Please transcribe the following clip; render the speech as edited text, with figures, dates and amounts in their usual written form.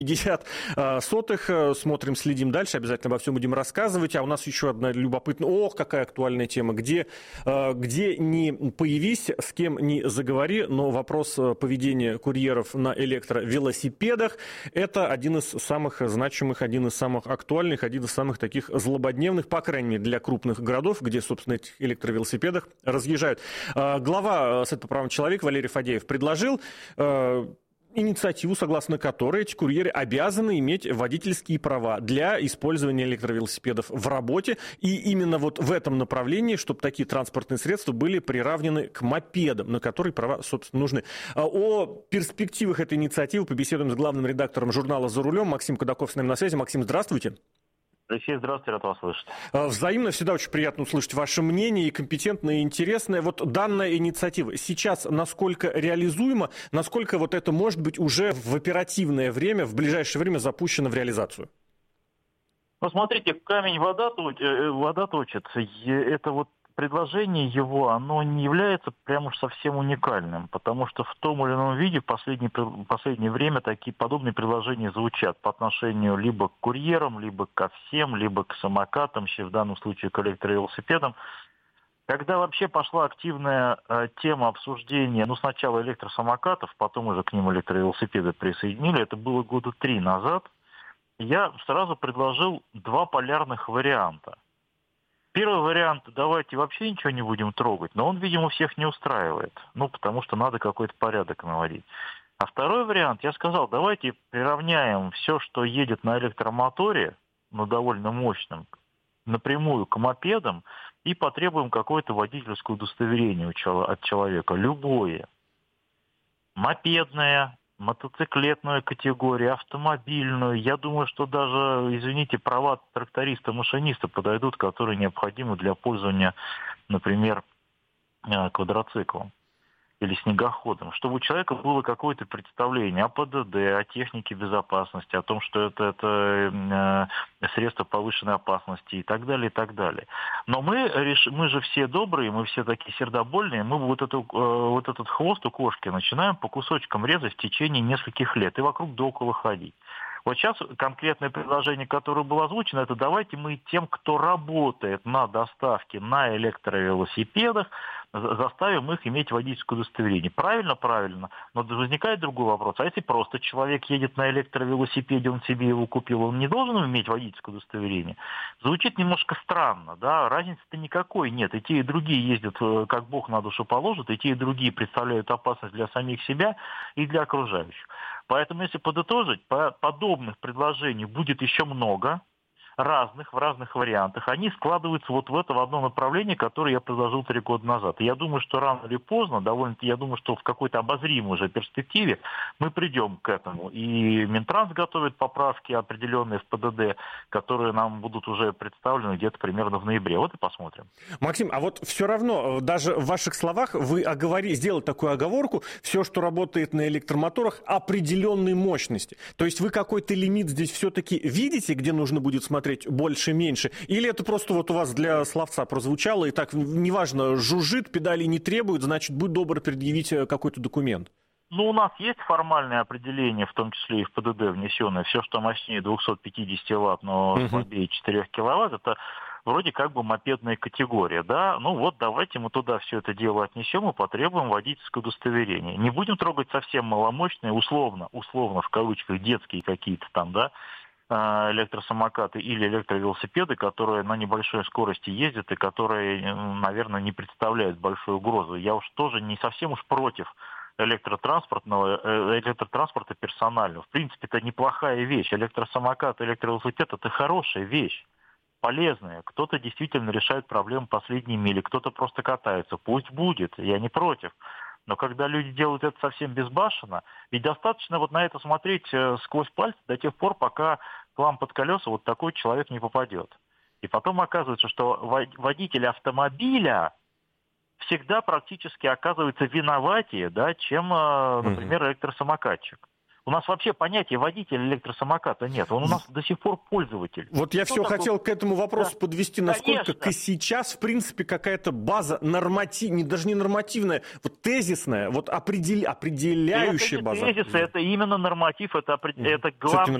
50 сотых. Смотрим, следим дальше, обязательно обо всем будем рассказывать. А у нас еще одна любопытная, какая актуальная тема. Где не появись, с кем не заговори, но вопрос поведения курьеров на электровелосипедах – это один из самых значимых, один из самых актуальных, один из самых таких злободневных, по крайней мере, для крупных городов, где, собственно, этих электровелосипедах разъезжают. Глава Совета по правам человека Валерий Фадеев предложил инициативу, согласно которой эти курьеры обязаны иметь водительские права для использования электровелосипедов в работе. И именно вот в этом направлении, чтобы такие транспортные средства были приравнены к мопедам, на которые права, собственно, нужны. О перспективах этой инициативы побеседуем с главным редактором журнала «За рулем». Максим Кадаков с нами на связи. Максим, здравствуйте. Алексей, здравствуйте, рад вас слышать. Взаимно, всегда очень приятно услышать ваше мнение, и компетентное, и интересное. Вот данная инициатива сейчас насколько реализуема, насколько вот это может быть уже в оперативное время, в ближайшее время запущено в реализацию? Ну, смотрите, камень вода точит. Это вот предложение его, оно не является прям уж совсем уникальным, потому что в том или ином виде в последнее время такие подобные предложения звучат по отношению либо к курьерам, либо ко всем, либо к самокатам, в данном случае к электровелосипедам. Когда вообще пошла активная тема обсуждения, сначала электросамокатов, потом уже к ним электровелосипеды присоединили, это было года 3 назад, я сразу предложил 2 полярных варианта. Первый вариант – давайте вообще ничего не будем трогать, но он, видимо, всех не устраивает, потому что надо какой-то порядок наводить. А второй вариант, я сказал, давайте приравняем все, что едет на электромоторе, довольно мощном, напрямую к мопедам и потребуем какое-то водительское удостоверение от человека, любое. Мопедное, мотоциклетную категорию, автомобильную. Я думаю, что даже, извините, права тракториста-машиниста подойдут, которые необходимы для пользования, например, квадроциклом или снегоходом, чтобы у человека было какое-то представление о ПДД, о технике безопасности, о том, что это средство повышенной опасности и так далее, и так далее. Но мы же все добрые, мы все такие сердобольные, мы вот этот хвост у кошки начинаем по кусочкам резать в течение нескольких лет и вокруг да около ходить. Вот сейчас конкретное предложение, которое было озвучено, это давайте мы тем, кто работает на доставке на электровелосипедах, заставим их иметь водительское удостоверение. Правильно, правильно. Но возникает другой вопрос. А если просто человек едет на электровелосипеде, он себе его купил, он не должен иметь водительское удостоверение? Звучит немножко странно, да? Разницы-то никакой нет. И те, и другие ездят, как Бог на душу положит, и те, и другие представляют опасность для самих себя и для окружающих. Поэтому, если подытожить, подобных предложений будет еще много, в разных вариантах. Они складываются вот в это в одно направление, которое я предложил 3 года назад. И я думаю, что рано или поздно, я думаю, что в какой-то обозримой уже перспективе мы придем к этому. И Минтранс готовит поправки определенные в ПДД, которые нам будут уже представлены где-то примерно в ноябре. Вот и посмотрим. Максим, а вот все равно, даже в ваших словах вы сделали такую оговорку, все, что работает на электромоторах, определенной мощности. То есть вы какой-то лимит здесь все-таки видите, где нужно будет смотреть больше-меньше? Или это просто вот у вас для словца прозвучало, и так, неважно, жужжит, педали не требует, значит, будь добр предъявить какой-то документ? У нас есть формальное определение, в том числе и в ПДД внесенное. Все, что мощнее 250 Вт, но слабее 4 киловатт, это вроде как бы мопедная категория, да? Давайте мы туда все это дело отнесем и потребуем водительское удостоверение. Не будем трогать совсем маломощные, условно, в кавычках, детские какие-то там, да, электросамокаты или электровелосипеды, которые на небольшой скорости ездят и которые, наверное, не представляют большой угрозы. Я уж тоже не совсем уж против электротранспорта персонального. В принципе, это неплохая вещь. Электросамокат, электровелосипед – это хорошая вещь, полезная. Кто-то действительно решает проблемы последней мили, кто-то просто катается. Пусть будет, я не против. Но когда люди делают это совсем безбашенно, ведь достаточно вот на это смотреть сквозь пальцы до тех пор, пока к вам под колеса вот такой человек не попадет. И потом оказывается, что водитель автомобиля всегда практически оказывается виноватее, да, чем, например, электросамокатчик. У нас вообще понятия водителя электросамоката нет. Он у нас до сих пор пользователь. Вот я все хотел к этому вопросу подвести, насколько сейчас, в принципе, какая-то база нормативная, даже не нормативная, вот тезисная, вот определяющая база. Это не тезисы, это именно норматив, это главное.